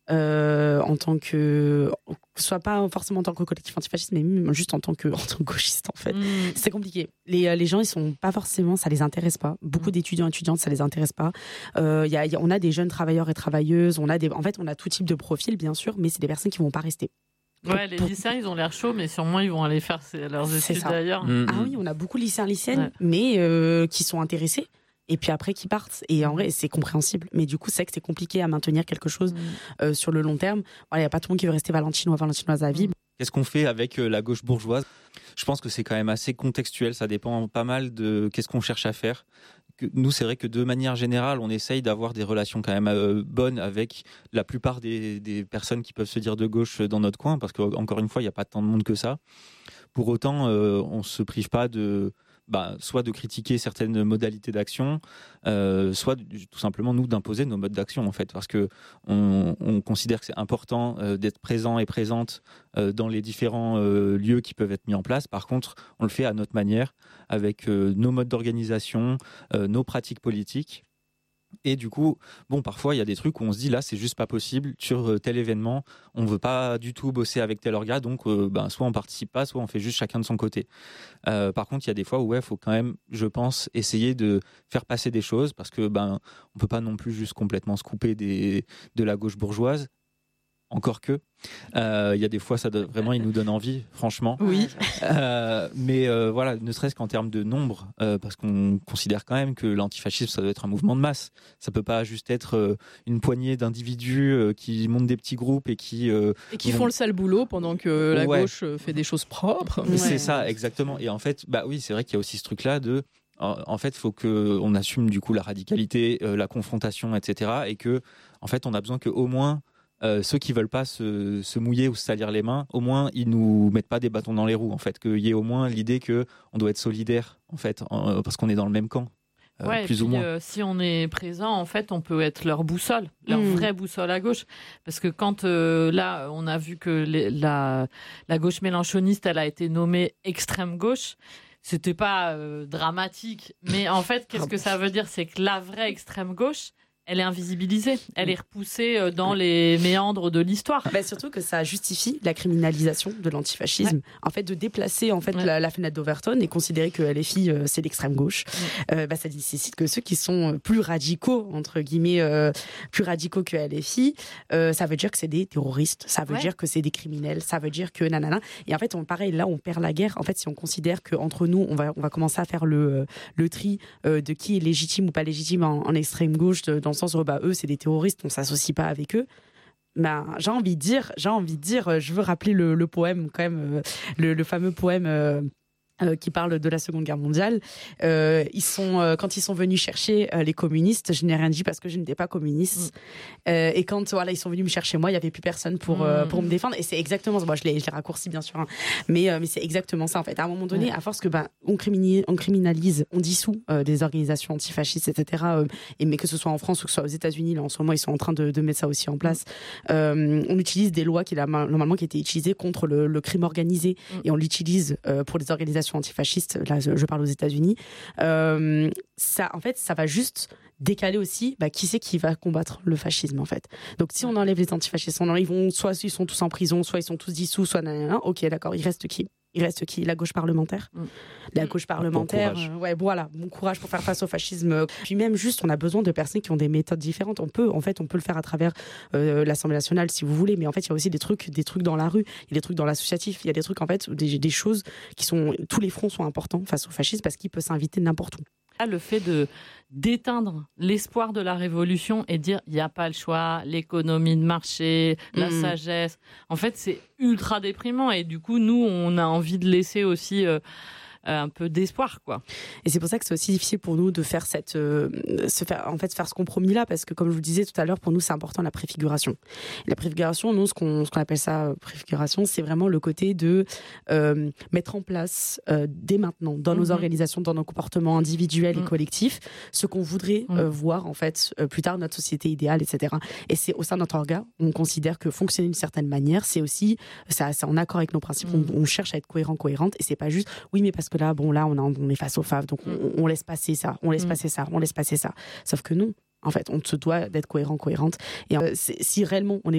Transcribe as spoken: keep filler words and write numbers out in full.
euh, en tant que, soit pas forcément en tant que collectif antifasciste, mais même juste en tant que, en tant que gauchiste en fait. Mmh. C'est compliqué. Les, les gens, ils sont pas forcément, ça les intéresse pas. Beaucoup mmh. d'étudiants et étudiantes, ça les intéresse pas. Euh, y a, y a, on a des jeunes travailleurs et travailleuses, on a des, en fait, on a tout type de profil, bien sûr, mais c'est des personnes qui vont pas rester. Ouais, les lycéens, ils ont l'air chauds, mais sûrement ils vont aller faire leurs études d'ailleurs. Mmh. Ah oui, on a beaucoup de lycéens, lycéennes, ouais. mais euh, qui sont intéressés. Et puis après, qui partent. Et en vrai, c'est compréhensible. Mais du coup, c'est que c'est compliqué à maintenir quelque chose mmh. euh, sur le long terme. Il n'y a pas tout le monde qui veut rester valentinois, valentinoise à vie. Mmh. Qu'est-ce qu'on fait avec la gauche bourgeoise ? Je pense que c'est quand même assez contextuel. Ça dépend pas mal de qu'est-ce qu'on cherche à faire. Nous, c'est vrai que de manière générale, on essaye d'avoir des relations quand même euh, bonnes avec la plupart des, des personnes qui peuvent se dire de gauche dans notre coin, parce qu'encore une fois, il n'y a pas tant de monde que ça. Pour autant, euh, on ne se prive pas de... Bah, soit de critiquer certaines modalités d'action, euh, soit tout simplement nous d'imposer nos modes d'action en fait, parce que on, on considère que c'est important euh, d'être présent et présente euh, dans les différents euh, lieux qui peuvent être mis en place. Par contre, on le fait à notre manière, avec euh, nos modes d'organisation, euh, nos pratiques politiques. Et du coup, bon, parfois il y a des trucs où on se dit là c'est juste pas possible sur tel événement, on veut pas du tout bosser avec tel organe, donc euh, ben, soit on participe pas, soit on fait juste chacun de son côté. Euh, par contre, il y a des fois où ouais, faut quand même, je pense, essayer de faire passer des choses parce que ben on peut pas non plus juste complètement se couper des, de la gauche bourgeoise. Encore que, il euh, y a des fois, ça doit, vraiment, il nous donne envie, franchement. Oui. Euh, mais euh, voilà, ne serait-ce qu'en termes de nombre, euh, parce qu'on considère quand même que l'antifascisme, ça doit être un mouvement de masse. Ça peut pas juste être euh, une poignée d'individus euh, qui montent des petits groupes et qui euh, et qui vont... font le sale boulot pendant que la ouais. gauche fait des choses propres. Ouais. C'est ça, exactement. Et en fait, bah oui, c'est vrai qu'il y a aussi ce truc-là de. En fait, il faut qu'on assume du coup la radicalité, euh, la confrontation, et cetera. Et que, en fait, on a besoin qu'au moins. Euh, ceux qui veulent pas se, se mouiller ou se salir les mains, au moins ils nous mettent pas des bâtons dans les roues en fait, qu'il y ait au moins l'idée que on doit être solidaire en fait, en, parce qu'on est dans le même camp. Euh, ouais, plus et puis, ou moins. Euh, si on est présent, en fait, on peut être leur boussole, leur mmh. vraie boussole à gauche. Parce que quand euh, là, on a vu que les, la, la gauche mélenchoniste, elle a été nommée extrême gauche. C'était pas euh, dramatique, mais en fait, qu'est-ce que ça veut dire ? C'est que la vraie extrême gauche, elle est invisibilisée, elle est repoussée dans les méandres de l'histoire. Bah surtout que ça justifie la criminalisation de l'antifascisme. Ouais. En fait, de déplacer en fait ouais. la, la fenêtre d'Overton et considérer que L F I euh, c'est l'extrême gauche, ouais. euh, bah ça nécessite que ceux qui sont plus radicaux entre guillemets, euh, plus radicaux que L F I, euh, ça veut dire que c'est des terroristes, ça veut ouais. dire que c'est des criminels, ça veut dire que nanana. Et en fait, on pareil là, on perd la guerre. En fait, si on considère que entre nous, on va on va commencer à faire le le tri euh, de qui est légitime ou pas légitime en, en extrême gauche, de, dans sens où bah, eux c'est des terroristes, on s'associe pas avec eux. Ben, j'ai envie de dire, j'ai envie de dire, je veux rappeler le, le poème quand même, euh, le, le fameux poème euh, euh, qui parle de la Seconde Guerre mondiale. Euh, ils sont, euh, quand ils sont venus chercher euh, les communistes, je n'ai rien dit parce que je n'étais pas communiste. Mmh. Euh, et quand voilà, ils sont venus me chercher moi, il y avait plus personne pour mmh. euh, pour me défendre. Et c'est exactement ça. Bon, je l'ai, je l'ai raccourci bien sûr, hein. mais euh, mais c'est exactement ça en fait. À un moment donné, mmh. à force que ben on criminalise, on criminalise, on dissout euh, des organisations antifascistes, et cetera. Euh, et mais que ce soit en France ou que ce soit aux États-Unis, là en ce moment ils sont en train de, de mettre ça aussi en place. Mmh. Euh, on utilise des lois qui là, normalement qui étaient utilisées contre le, le crime organisé mmh. et on l'utilise euh, pour les organisations antifascistes, là je parle aux États-Unis, euh, ça, en fait, ça va juste décaler aussi bah, qui c'est qui va combattre le fascisme, en fait. Donc si on enlève les antifascistes, on enlève, ils vont, soit ils sont tous en prison, soit ils sont tous dissous, soit nanana, ok, d'accord, il reste qui ? Il reste qui ? La gauche parlementaire. Mmh. La gauche parlementaire, bon euh, ouais, voilà, bon courage pour faire face au fascisme. Puis même juste, on a besoin de personnes qui ont des méthodes différentes. On peut, en fait, on peut le faire à travers euh, l'Assemblée nationale, si vous voulez. Mais en fait, il y a aussi des trucs, des trucs dans la rue. Il y a des trucs dans l'associatif. Il y a des trucs, en fait, des, des choses qui sont, tous les fronts sont importants face au fascisme parce qu'il peut s'inviter n'importe où. Le fait de d'éteindre l'espoir de la révolution et dire il n'y a pas le choix, l'économie de marché, la mmh. sagesse, en fait c'est ultra déprimant et du coup nous on a envie de laisser aussi euh, un peu d'espoir, quoi. Et c'est pour ça que c'est aussi difficile pour nous de faire cette, euh, se faire, en fait, faire ce compromis-là, parce que comme je vous le disais tout à l'heure, pour nous c'est important la préfiguration. Et la préfiguration, nous, ce qu'on, ce qu'on appelle ça préfiguration, c'est vraiment le côté de euh, mettre en place euh, dès maintenant, dans nos mmh. organisations, dans nos comportements individuels mmh. et collectifs, ce qu'on voudrait mmh. euh, voir en fait euh, plus tard notre société idéale, et cetera. Et c'est au sein de notre organe, on considère que fonctionner d'une certaine manière, c'est aussi, ça, c'est en accord avec nos principes. Mmh. On, on cherche à être cohérent, cohérente, et c'est pas juste, oui, mais parce que là, bon, là, on, a, on est face au F A V, donc on, on laisse passer ça, on laisse mmh. passer ça, on laisse passer ça. Sauf que non, en fait, on se doit d'être cohérent, cohérente. Et euh, si réellement on est